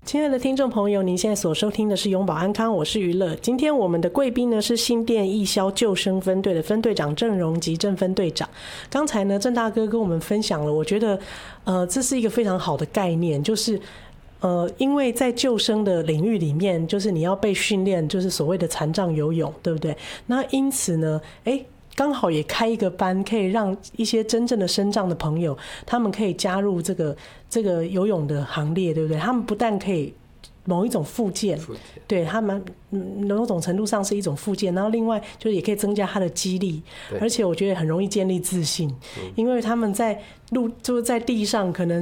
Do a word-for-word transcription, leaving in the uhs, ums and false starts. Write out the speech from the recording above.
亲爱的听众朋友，您现在所收听的是永保安康，我是娱乐。今天我们的贵宾呢是新店义消救生分队的分队长郑荣吉郑分队长。刚才呢郑大哥跟我们分享了，我觉得呃这是一个非常好的概念，就是呃因为在救生的领域里面，就是你要被训练，就是所谓的残障游泳，对不对？那因此呢，哎。刚好也开一个班，可以让一些真正的身障的朋友，他们可以加入这个这个游泳的行列，对不对？他们不但可以某一种复健，对他们某种程度上是一种复健，然后另外就是也可以增加他的肌力，而且我觉得很容易建立自信，因为他们在路就是在地上可能。